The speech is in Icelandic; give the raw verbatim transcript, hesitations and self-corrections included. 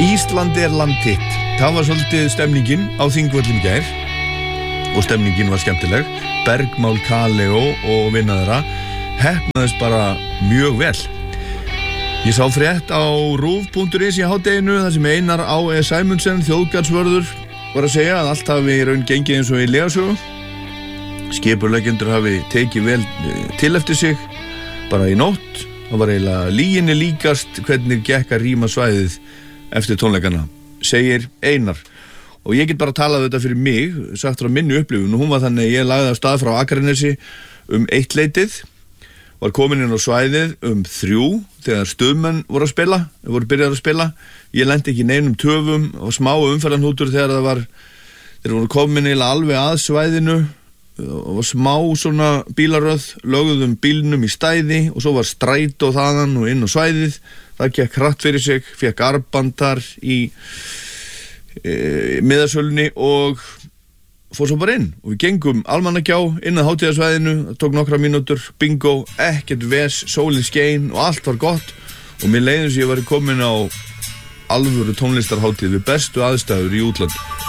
Ísland er land þitt. Það var svolítið stemningin á Þingvöllum í gær og stemningin var skemmtileg. Bergmál, Kaleo og vinnaðara heppnaðist bara mjög vel. Ég sá frétt á rúv punktur is í hádeginu þar sem Einar Á. E. Sæmundsen, þjóðgarðsvörður, var að segja að allt hafi í raun gengið eins og í legasögu. Skipurleggjendur hafi tekið vel til eftir sig bara í nótt. Það var eiginlega lyginni líkast hvernig gekk að rýma svæðið eftir tónleikana, segir Einar. Og ég get bara talað þetta fyrir mig, sagt frá minni upplifun, og hún var þannig að ég lagði af stað frá Akranesi um eitt leitið, var komin inn á svæðið um þrjú þegar stuðmenn voru að spila, voru byrjað að spila. Ég lenti ekki í neinum töfum og smá umferðarhnútur þegar það var, þeir voru komin eiginlega alveg að svæðinu og var smá svona bílaröð, lögðum bílnum í stæði og svo var strætó þaðan og inn á svæðið. Það gekk hratt fyrir sig, fekk arbandar í e, miðasölunni og fór svo bara inn. Og við gengum Almannagjá inn að hátíðarsvæðinu, það tók nokkra mínútur, bingo, ekkert ves, sólið skein og allt var gott. Og mér leiði eins og ég var komin á alvöru tónlistarhátíð við bestu aðstæður í útlandi.